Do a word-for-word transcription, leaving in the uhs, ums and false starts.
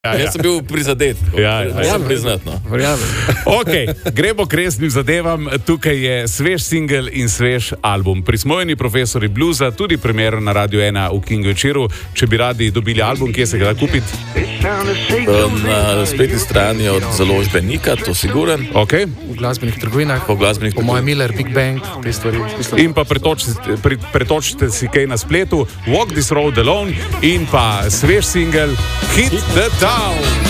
Ja, jaz sem bil prizadet, Ja, ja. ja, priznatno. Okay, gremo k resnim zadevam. Tukaj je svež singel in svež album. Prismojeni profesori bluza, tudi premier na Radio ena v King večeru. Če bi radi dobili album, kje se ga da kupiti? Na spletni strani od založbe Nika, to siguren. Okay. V glasbenih trgovinah, po glasbenih po mojem Miller, Big Bang, te stvari. In pa pretočite, pre, pretočite si kaj na spletu, Walk This Road Alone in pa svež singel Hit the Town.